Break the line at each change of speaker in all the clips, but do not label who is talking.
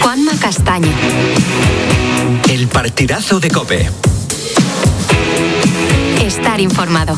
Juanma Castaño.
El partidazo de COPE.
Estar informado.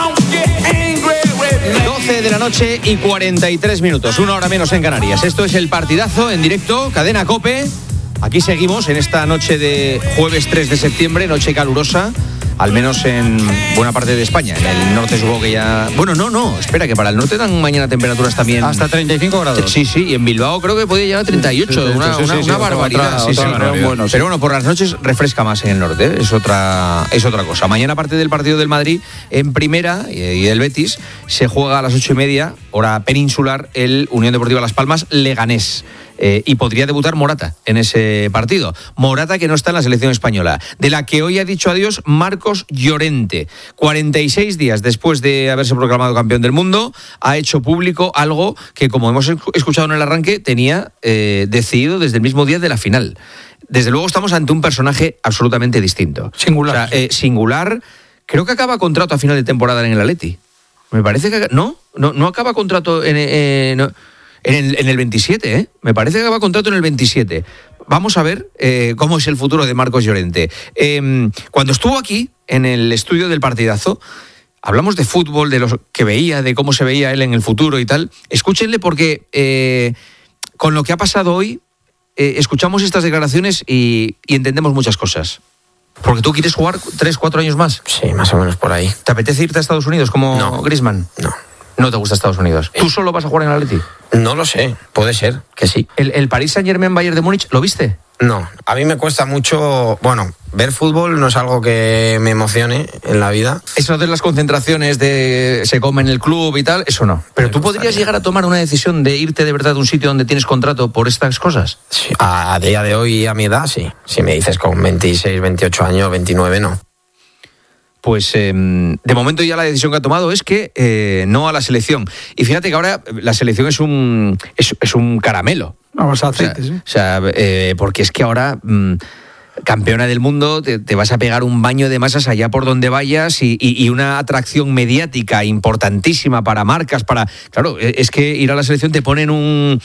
12 de la noche y 43 minutos, una hora menos en Canarias. Esto es el partidazo en directo, cadena COPE. Aquí seguimos en esta noche de jueves 3 de septiembre, noche calurosa, al menos en buena parte de España. En el norte supongo que ya... Bueno, no, espera, que para el norte dan mañana temperaturas también...
Hasta 35 grados.
Sí, y en Bilbao creo que puede llegar a 38, una barbaridad.
Bueno,
pero bueno, por las noches refresca más en el norte, ¿eh? Es otra cosa. Mañana, aparte del partido del Madrid, en primera y del Betis, se juega a las 8:30, hora peninsular, el Unión Deportiva Las Palmas Leganés. Y podría debutar Morata en ese partido. Morata, que no está en la selección española, de la que hoy ha dicho adiós Marcos Llorente. 46 días después de haberse proclamado campeón del mundo, ha hecho público algo que, como hemos escuchado en el arranque, tenía decidido desde el mismo día de la final. Desde luego estamos ante un personaje absolutamente distinto.
Singular.
O sea, singular. Creo que acaba contrato a final de temporada en el Atleti. Me parece que... No acaba contrato en el 27, ¿eh? Me parece que acaba contrato en el 27. Vamos a ver cómo es el futuro de Marcos Llorente. Cuando estuvo aquí, en el estudio del partidazo, hablamos de fútbol, de lo que veía, de cómo se veía él en el futuro y tal. Escúchenle porque con lo que ha pasado hoy, escuchamos estas declaraciones y entendemos muchas cosas. Porque tú quieres jugar 3-4 años más.
Sí, más o menos por ahí.
¿Te apetece irte a Estados Unidos como Griezmann?
No.
¿No te gusta Estados Unidos? ¿Tú solo vas a jugar en el Atleti?
No lo sé, puede ser que sí.
¿El Paris Saint-Germain Bayern de Múnich lo viste?
No, a mí me cuesta mucho... Bueno, ver fútbol no es algo que me emocione en la vida.
Eso de las concentraciones de se come en el club y tal, eso no. Pero tú podrías llegar a tomar una decisión de irte de verdad a un sitio donde tienes contrato por estas cosas.
Sí, a día de hoy, a mi edad, sí. Si me dices con 26, 28 años, 29, no.
Pues de momento ya la decisión que ha tomado es que no a la selección. Y fíjate que ahora la selección es un caramelo.
Vamos a aceite, sí.
O sea, porque es que ahora... campeona del mundo, te vas a pegar un baño de masas allá por donde vayas y una atracción mediática importantísima para marcas, Claro, es que ir a la selección te pone en un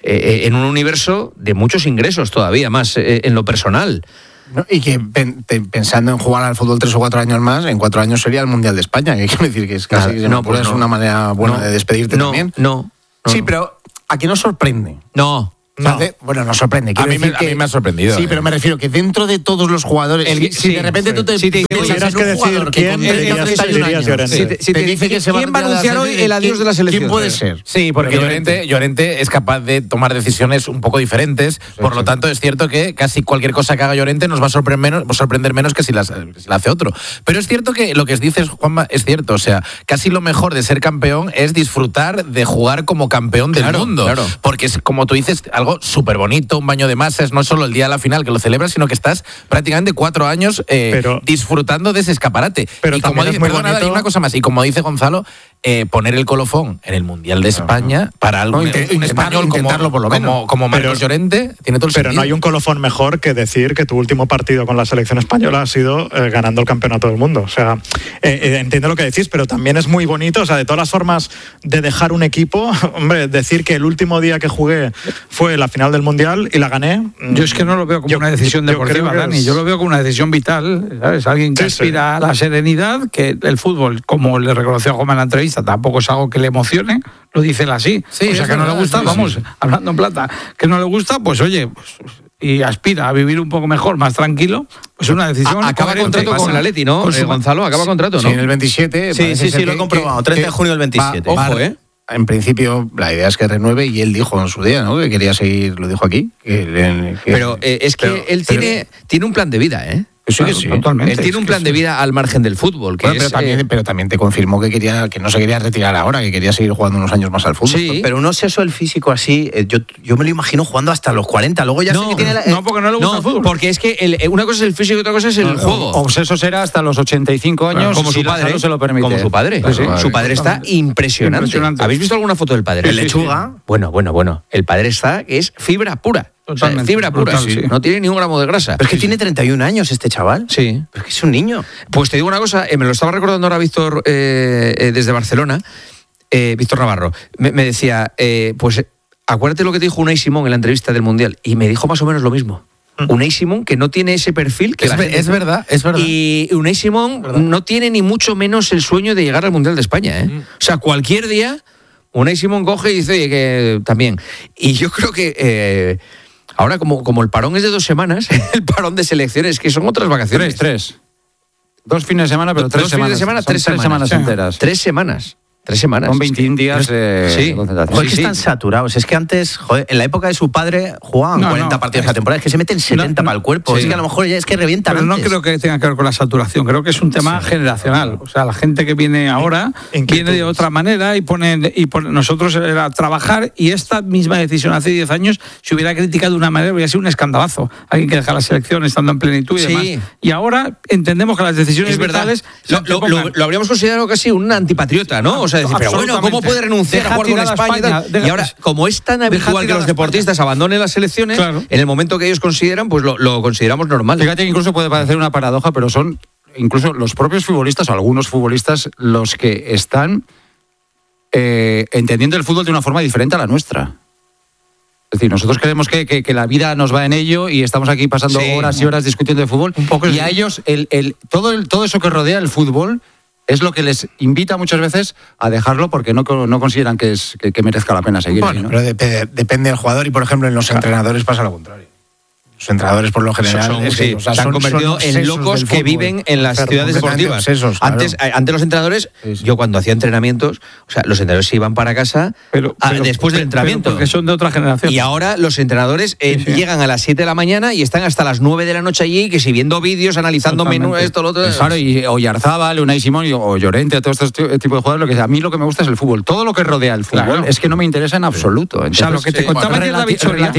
universo de muchos ingresos todavía más en lo personal.
No, y que pensando en jugar al fútbol 3 o 4 años más, en 4 años sería el Mundial de España, que quiero decir que es casi es una manera buena de despedirte también. Sí, pero ¿a qué nos sorprende?
No.
Bueno, nos sorprende.
A mí me ha sorprendido.
Sí, pero me refiero que dentro de todos los jugadores, si de repente tú te
tuvieras que decir quién, dirías Llorente.
Si te dice que se va
¿quién va a anunciar hoy el adiós de la selección?
¿Quién puede ser?
Sí, porque Llorente es capaz de tomar decisiones un poco diferentes. Por lo tanto, es cierto que casi cualquier cosa que haga Llorente nos va a sorprender menos que si la hace otro. Pero es cierto que lo que dices, Juanma, es cierto. O sea, casi lo mejor de ser campeón es disfrutar de jugar como campeón del mundo.
Claro.
Porque es, como tú dices, algo súper bonito, un baño de masas, no solo el día de la final que lo celebras, sino que estás prácticamente 4 años disfrutando de ese escaparate.
Pero
y como dice, perdona, y una cosa más, y como dice Gonzalo, poner el colofón en el Mundial de España para un español como Marcos Llorente tiene todo el sentido.
Pero no hay un colofón mejor que decir que tu último partido con la selección española ha sido ganando el campeonato del mundo. O sea, entiendo lo que decís, pero también es muy bonito, o sea, de todas las formas de dejar un equipo, hombre, decir que el último día que jugué fue la final del Mundial y la gané.
Yo es que no lo veo como una decisión deportiva, Dani. Yo lo veo como una decisión vital, ¿sabes? Alguien que aspira a la serenidad, que el fútbol, como le reconoció a Juanma en la entrevista, tampoco es algo que le emocione, lo dice él así.
Sí,
o sea, que no le gusta, hablando en plata, que no le gusta, pues oye, y aspira a vivir un poco mejor, más tranquilo, pues una decisión.
Acaba contrato con el Atleti, ¿no? Gonzalo, acaba contrato, ¿no?
Sí, en el 27.
Sí, lo he comprobado. 30 de junio del 27.
Ojo,
En principio, la idea es que renueve y él dijo en su día, ¿no? Que quería seguir, lo dijo aquí.
Pero es que él tiene un plan de vida, ¿eh?
Sí, que sí.
Totalmente.
Él tiene un plan de vida al margen del fútbol. Que
pero también te confirmó que no se quería retirar ahora, que quería seguir jugando unos años más al fútbol.
Sí.
Pero no sé eso el físico así. Yo me lo imagino jugando hasta los 40. Luego ya sé que tiene
no, porque no le gusta el fútbol.
Porque es que una cosa es el físico y otra cosa es el juego.
O eso será hasta los 85 años,
como
si
su padre
no se lo permite.
Como su padre.
Sí.
Su padre está impresionante. ¿Habéis visto alguna foto del padre?
¿El lechuga?
Bueno. El padre es fibra pura.
Totalmente.
O sea, fibra pura,
sí.
No tiene ni un gramo de grasa.
Pero es que tiene 31 años este chaval.
Sí.
Pero es que es un niño.
Pues te digo una cosa, me lo estaba recordando ahora Víctor desde Barcelona, Víctor Navarro, me decía, pues acuérdate lo que dijo Unai Simón en la entrevista del Mundial, y me dijo más o menos lo mismo. Unai Simón, que no tiene ese perfil que
es verdad.
Y Unai Simón no tiene ni mucho menos el sueño de llegar al Mundial de España, ¿eh? O sea, cualquier día Unai Simón coge y dice, oye, que también. Y yo creo que ahora, como el parón es de 2 semanas, el parón de selecciones, que son otras vacaciones.
3. 2 fines de semana, pero 3 semanas.
3 semanas enteras. 3 semanas. 3 semanas.
Con 21 días de
concentración. Joder, que están saturados. Es que antes, en la época de su padre, jugaban 40 partidos a la temporada. Es que se meten 70 para el cuerpo. Sí. Es que a lo mejor ya es que revientan.
Pero
antes.
No creo que tenga que ver con la saturación. Creo que es un tema generacional. O sea, la gente que viene ahora viene de otra manera y pone nosotros era trabajar, y esta misma decisión hace 10 años se hubiera criticado de una manera, hubiera sido un escandalazo. Alguien que deja la selección estando en plenitud y demás. Y ahora entendemos que las decisiones vitales
lo habríamos considerado casi un antipatriota, ¿no? O sea, decir, pero bueno, ¿cómo puede renunciar a jugar con España? Y ahora, como es tan habitual que los deportistas abandonen las selecciones, en el momento que ellos consideran, pues lo consideramos normal.
Fíjate que incluso puede parecer una paradoja, pero son incluso los propios futbolistas, o algunos futbolistas, los que están entendiendo el fútbol de una forma diferente a la nuestra. Es decir, nosotros creemos que la vida nos va en ello y estamos aquí pasando horas y horas discutiendo de fútbol. Y a ellos, todo eso que rodea el fútbol es lo que les invita muchas veces a dejarlo, porque no consideran que merezca la pena seguir.
Bueno,
¿no?
Pero depende del jugador, y por ejemplo en los entrenadores pasa lo contrario. Los entrenadores, por lo general,
se han convertido en locos que viven en las ciudades deportivas.
Obsesos, claro.
Antes los entrenadores, yo cuando hacía entrenamientos, o sea, los entrenadores se iban para casa después del entrenamiento.
Porque son de otra generación.
Y ahora los entrenadores llegan a las 7 de la mañana y están hasta las 9 de la noche allí, que si viendo vídeos, analizando menús, esto, lo otro.
Claro, y Oyarzábal, Unai Simón o Llorente, todos estos tipos de jugadores, a mí lo que me gusta es el fútbol. Todo lo que rodea el fútbol es que no me interesa en absoluto. Entonces,
o sea, lo que te contaba ayer David Soria,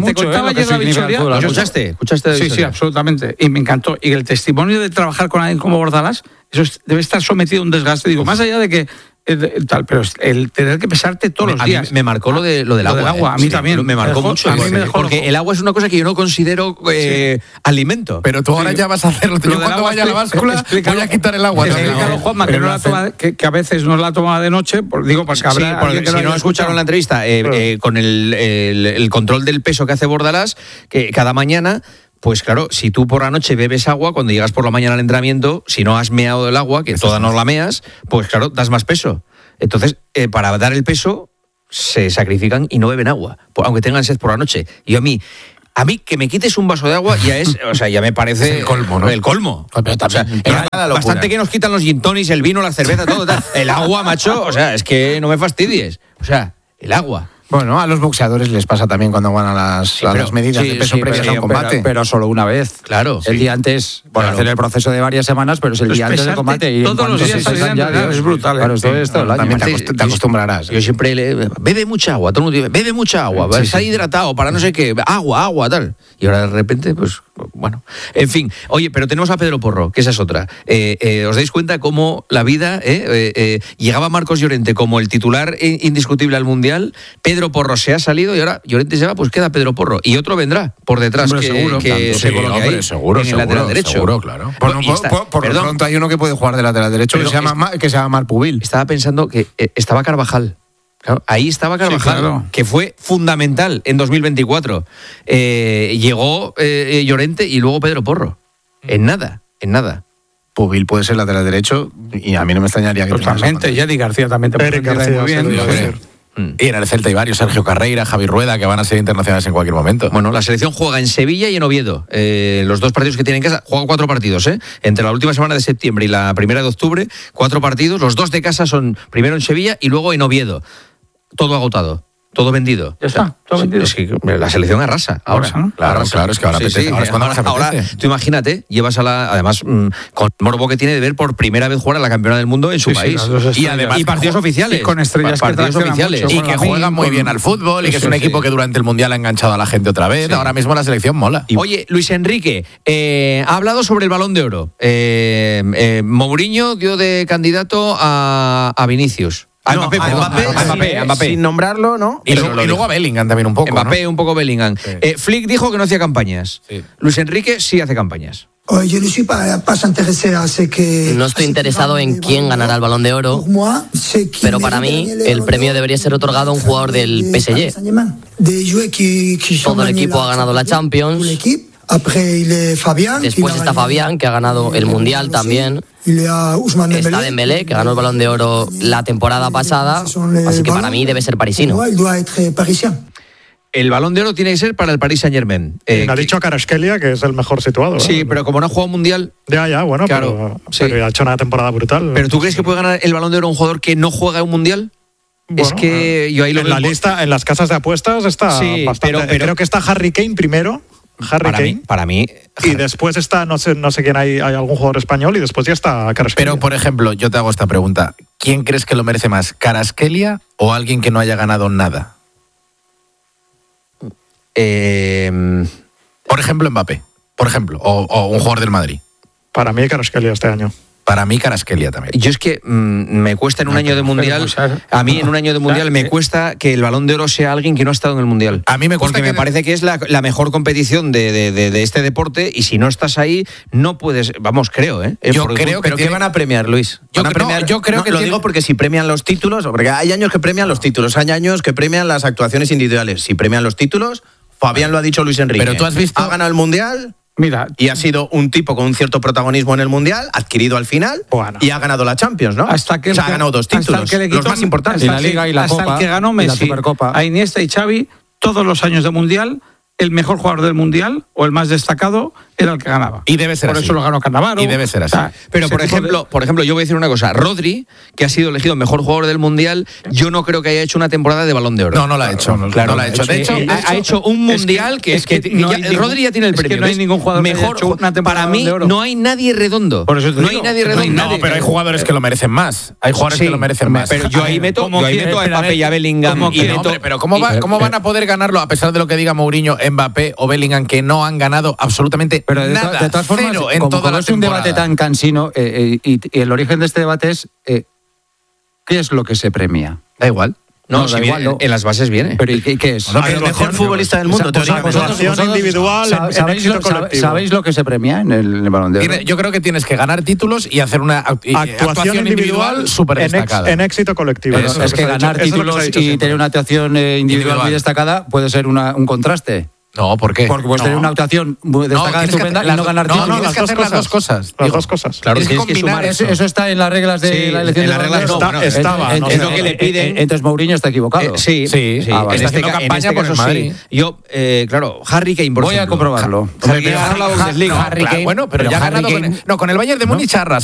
¿lo escuchaste?
Sí, absolutamente. Y me encantó. Y el testimonio de trabajar con alguien como Bordalás, eso debe estar sometido a un desgaste. Digo, más allá de que pero el tener que pesarte todos los días.
Me marcó lo del agua.
A mí también.
Me marcó mucho. Porque el agua es una cosa que yo no considero alimento.
Pero tú ahora ya vas a hacerlo. Yo cuando vaya a la báscula voy a quitar el agua.
Explícalo, Juanma, que a veces no la toma de noche. Digo, porque
si no escucharon la entrevista, con el control del peso que hace Bordalás, que cada mañana... Pues claro, si tú por la noche bebes agua, cuando llegas por la mañana al entrenamiento, si no has meado el agua, que toda no la meas, pues claro, das más peso. Entonces, para dar el peso, se sacrifican y no beben agua, aunque tengan sed por la noche. Y a mí que me quites un vaso de agua ya es, o sea, ya me parece...
Es el colmo, ¿no?
El colmo.
Pero también,
bastante que nos quitan los gin tonics, el vino, la cerveza, todo. El agua, macho, o sea, es que no me fastidies. O sea, el agua.
Bueno, a los boxeadores les pasa también cuando van a las medidas de peso previas a un combate.
Pero solo una vez.
Claro.
El día antes, hacer el proceso de varias semanas, pero es el día antes del combate. Y
todos los días
es brutal.
Claro, esto también te acostumbrarás.
Yo siempre bebe mucha agua, todo el mundo dice, bebe mucha agua, está hidratado, para no sé qué, agua, tal. Y ahora de repente, pues, bueno. En fin, oye, pero tenemos a Pedro Porro, que esa es otra. ¿Os dais cuenta cómo la vida, llegaba Marcos Llorente como el titular indiscutible al Mundial? Pedro Porro se ha salido y ahora Llorente se va, pues queda Pedro Porro. Y otro vendrá por detrás, que se coloque ahí en el lateral derecho.
Seguro, claro.
Por lo pronto hay uno que puede jugar de lateral derecho que se llama Marc Pubil.
Estaba pensando que estaba Carvajal. Claro, ahí estaba Carvajal, que fue fundamental en 2024. Llegó Llorente y luego Pedro Porro. En nada.
Pubil puede ser lateral derecho y a mí no me extrañaría que...
Totalmente, Yadi García también te puede quedar muy bien.
Y en el Celta hay varios, Sergio Carreira, Javi Rueda, que van a ser internacionales en cualquier momento.
Bueno, la selección juega en Sevilla y en Oviedo. Los 2 partidos que tienen en casa, juegan 4 partidos, entre la última semana de septiembre y la primera de octubre, 4 partidos. Los 2 de casa son primero en Sevilla y luego en Oviedo. Todo agotado. Todo vendido.
Ya está, todo vendido.
Es que la selección arrasa ahora.
Claro, es que ahora apetece. Ahora es cuando más apetece.
Ahora, tú imagínate, llevas además, con el morbo que tiene de ver por primera vez jugar a la campeona del mundo en su país.
Y además
partidos oficiales.
Y con estrellas
partidos oficiales.
Y que juegan muy bien al fútbol y que es un equipo que durante el Mundial ha enganchado a la gente otra vez. Ahora mismo la selección mola.
Oye, Luis Enrique, ha hablado sobre el Balón de Oro. Mourinho dio de candidato a Vinicius. A Mbappé.
Sin nombrarlo, ¿no?
Y luego a Bellingham también un poco.
Mbappé, un poco Bellingham.
Sí.
Flick dijo que no hacía campañas. Sí. Luis Enrique sí hace campañas.
No estoy interesado en quién ganará el Balón de Oro, pero para mí el premio debería ser otorgado a un jugador del PSG. Todo el equipo ha ganado la Champions. Después está Fabián, que ha ganado el Mundial también. Está Dembélé, que ganó el Balón de Oro la temporada pasada. Así que para mí debe ser parisino.
El Balón de Oro tiene que ser para el Paris Saint-Germain.
Ha dicho Kvaratskhelia que es el mejor situado.
Sí, pero como no ha jugado Mundial...
Ya, bueno,
claro,
pero ha hecho una temporada brutal.
¿Pero tú crees que puede ganar el Balón de Oro un jugador que no juega un Mundial?
Bueno, es que yo ahí lo veo. En la lista, en las casas de apuestas está bastante. Pero creo que está Harry Kane primero.
Para mí.
Y después está, no sé quién hay algún jugador español y después ya está Kvaratskhelia.
Pero, por ejemplo, yo te hago esta pregunta. ¿Quién crees que lo merece más, Kvaratskhelia o alguien que no haya ganado nada? Por ejemplo, Mbappé. Por ejemplo, o un jugador del Madrid.
Para mí, Kvaratskhelia este año.
Para mí, Kvaratskhelia también.
Yo es que me cuesta en un año de Mundial. A mí en un año de Mundial me cuesta que el Balón de Oro sea alguien que no ha estado en el Mundial.
A mí me cuesta.
Porque me parece que es la mejor competición de este deporte y si no estás ahí, no puedes. Vamos, creo, ¿eh?
Yo creo que. ¿Pero qué van a premiar, Luis?
Yo creo que
lo digo porque si premian los títulos, porque hay años que premian los títulos, hay años que premian las actuaciones individuales. Si premian los títulos, Fabián lo ha dicho Luis Enrique.
Pero tú has visto.
Ha ganado el Mundial.
Mira,
y ha sido un tipo con un cierto protagonismo en el Mundial, adquirido al final, y ha ganado la Champions, ¿no?
Hasta que
ha ganado 2 títulos, los más importantes.
Y la Liga y la Copa. Hasta el que ganó Messi, la Supercopa. A Iniesta y Xavi, todos los años de Mundial, el mejor jugador del Mundial, o el más destacado, era el que ganaba.
Y debe ser
por
así.
eso lo ganó Cannavaro.
Y debe ser así.
Pero, por ejemplo, yo voy a decir una cosa. Rodri, que ha sido elegido mejor jugador del Mundial, yo no creo que haya hecho una temporada de Balón de Oro.
No la ha hecho.
Claro,
no la ha hecho.
De hecho, ha hecho un Mundial Rodri ya tiene el premio.
No hay ningún jugador
mejor,
que haya hecho una temporada
para mí,
de Oro.
no hay nadie redondo.
Por eso
no hay nadie redondo.
No, pero hay jugadores que lo merecen más. Hay jugadores que lo merecen más.
Pero yo ahí meto a Mbappé y a Bellingham.
Pero ¿cómo van a poder ganarlo a pesar de lo que diga Mourinho, Mbappé o Bellingham, que no han ganado absolutamente nada?
De todas formas,
cero en toda la
es un
temporada.
debate tan cansino y el origen de este debate es ¿qué es lo que se premia?
Da igual.
No, si viene, en las bases viene.
¿Pero qué es?
El mejor futbolista del mundo.
Actuación individual,
¿sabéis lo que se premia en el Balón de Oro?
Yo creo que tienes que ganar títulos y hacer una actuación individual súper destacada.
En éxito colectivo.
Es que ganar títulos y tener una actuación individual muy destacada puede ser un contraste.
No, ¿por qué?
Porque puedes tener una actuación destacada, estupenda, y no ganar títulos.
No, tienes que hacer las dos cosas.
Las dos cosas.
Claro, tienes que sumar
eso está en las reglas de la elección.
En las reglas
estaba.
Es lo que le piden.
Entonces Mourinho está equivocado.
Sí.
Está haciendo campaña por el Madrid.
Yo, claro, Harry Kane, por ejemplo.
Voy a comprobarlo.
Harry Kane ha ganado la Bundesliga.
Bueno, pero ya ha ganado con el Bayern de Múnich,